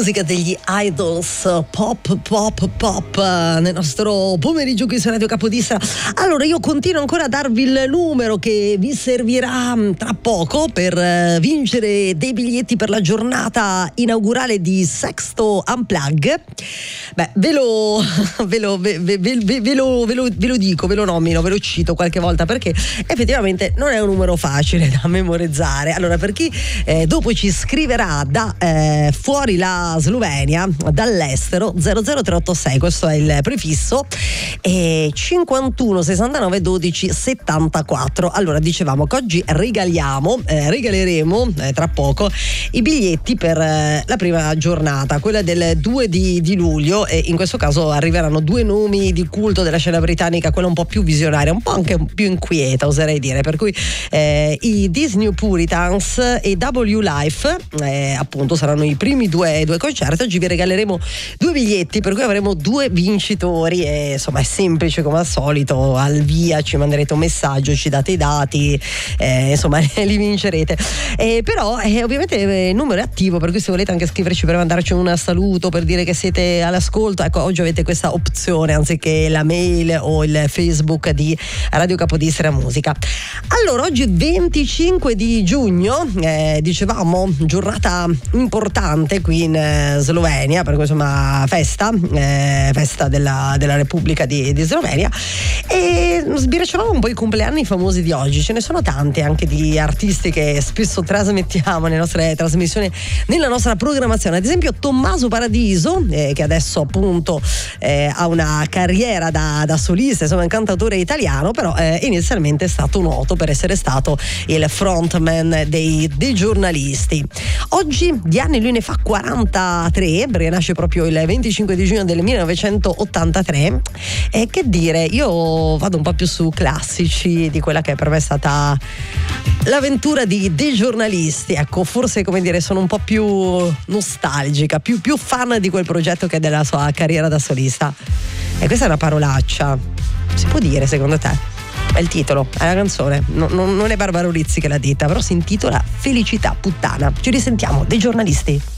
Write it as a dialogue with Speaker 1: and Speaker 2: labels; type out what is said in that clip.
Speaker 1: musica degli Idols, pop nel nostro pomeriggio qui su Radio Capodistria. Allora io continuo ancora a darvi il numero che vi servirà tra poco per vincere dei biglietti per la giornata inaugurale di Sexto Unplug. Beh, ve lo dico, ve lo nomino, ve lo cito qualche volta perché effettivamente non è un numero facile da memorizzare. Allora, per chi dopo ci scriverà da fuori la Slovenia, dall'estero, 00386, questo è il prefisso, 51 69 12 74. Allora, dicevamo che oggi regaleremo tra poco i biglietti per la prima giornata, quella del 2 di luglio, e in questo caso arriveranno due nomi di culto della scena britannica, quella un po' più visionaria, un po' anche più inquieta, oserei dire, per cui i These New Puritans e W Life appunto saranno i primi due concerti. Oggi vi regaleremo due biglietti, per cui avremo due vincitori e insomma è semplice come al solito, al via ci manderete un messaggio, ci date i dati, insomma li vincerete, però ovviamente il numero è attivo, per cui se volete anche scriverci per mandarci un saluto, per dire che siete all'ascolto, ecco, oggi avete questa opzione anziché la mail o il Facebook di Radio Capodistria Musica. Allora, oggi 25 di giugno, dicevamo giornata importante qui in Slovenia, per cui insomma festa della Repubblica di Slovenia, e sbirciavamo un po' i compleanni famosi di oggi. Ce ne sono tanti anche di artisti che spesso trasmettiamo nelle nostre trasmissioni, nella nostra programmazione. Ad esempio Tommaso Paradiso, che adesso appunto ha una carriera da solista, insomma un cantautore italiano, però inizialmente è stato noto per essere stato il frontman dei giornalisti. Oggi di anni lui ne fa 43, perché nasce proprio il 25 di giugno del 1983. E che dire, io vado un po' più su classici di quella che per me è stata l'avventura dei giornalisti. Ecco, forse, come dire, sono un po' più nostalgica, più fan di quel progetto che della sua carriera da solista. E questa è una parolaccia, si può dire secondo te? È il titolo, è la canzone, non è Barbara Urizzi che l'ha detta, però si intitola Felicità puttana. Ci risentiamo, dei giornalisti.